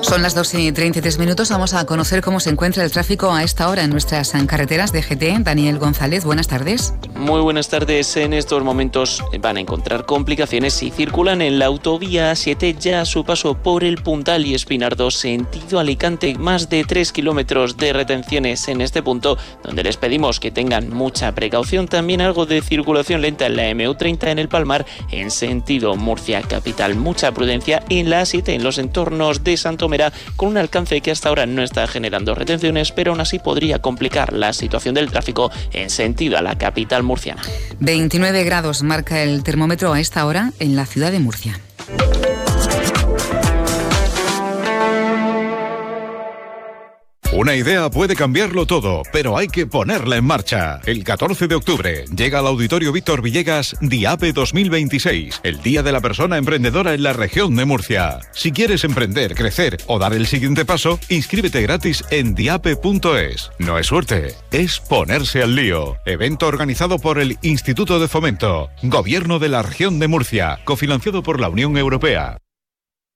Son las 2:33. Vamos a conocer cómo se encuentra el tráfico a esta hora en nuestras carreteras de GT. Daniel González, buenas tardes. Muy buenas tardes. En estos momentos van a encontrar complicaciones si circulan en la autovía A7 ya a su paso por el Puntal y Espinardo, sentido Alicante. Más de 3 kilómetros de retenciones en este punto, donde les pedimos que tengan mucha precaución. También algo de circulación lenta en la MU30 en el Palmar, en sentido Murcia capital. Mucha prudencia en la A7 en los entornos de Santomera, con un alcance que hasta ahora no está generando retenciones, pero aún así podría complicar la situación del tráfico en sentido a la capital murciana. 29 grados marca el termómetro a esta hora en la ciudad de Murcia. Una idea puede cambiarlo todo, pero hay que ponerla en marcha. El 14 de octubre llega al Auditorio Víctor Villegas DIAPE 2026, el Día de la Persona Emprendedora en la región de Murcia. Si quieres emprender, crecer o dar el siguiente paso, inscríbete gratis en diape.es. No es suerte, es ponerse al lío. Evento organizado por el Instituto de Fomento, Gobierno de la Región de Murcia, cofinanciado por la Unión Europea.